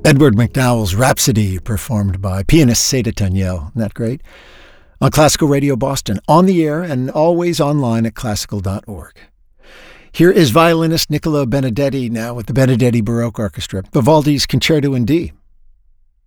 Edward McDowell's Rhapsody, performed by pianist Seda Taniel. Isn't that great? On Classical Radio Boston, on the air and always online at classical.org. Here is violinist Nicola Benedetti now with the Benedetti Baroque Orchestra, Vivaldi's Concerto in D.